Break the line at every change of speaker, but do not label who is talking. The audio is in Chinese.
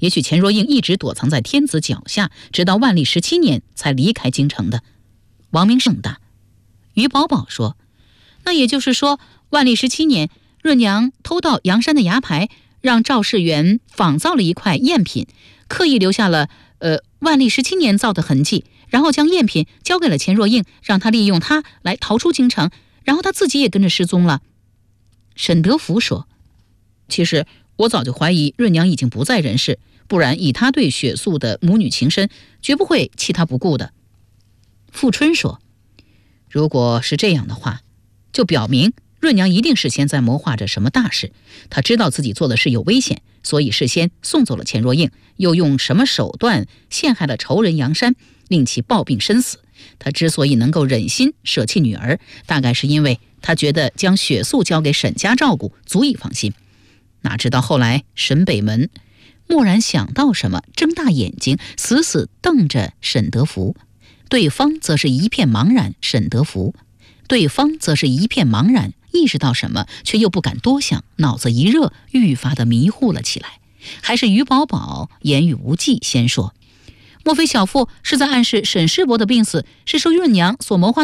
也许钱若应一直躲藏在天子脚下，直到万历17年才离开京城的。王明盛答。于宝宝说，那也就是说，万历17年，润娘偷到阳山的牙牌，让赵世元仿造了一块赝品，刻意留下了万历17年造的痕迹，然后将赝品交给了钱若应，让他利用它来逃出京城，然后他自己也跟着失踪了。沈德福说，其实我早就怀疑润娘已经不在人世，不然以他对雪素的母女情深，绝不会弃她不顾的。富春说，如果是这样的话，就表明润娘一定事先在谋划着什么大事，她知道自己做的事有危险，所以事先送走了钱若应，又用什么手段陷害了仇人杨山，令其暴病身死。她之所以能够忍心舍弃女儿，大概是因为她觉得将雪素交给沈家照顾足以放心。哪知道后来沈北门蓦然想到什么，睁大眼睛死死瞪着沈德福，对方则是一片茫然。意识到什么，却又不敢多想，脑子一热，愈发的迷糊了起来。还是于宝宝言语无忌先说，莫非小妇是在暗示沈世伯的病死是受润娘所谋划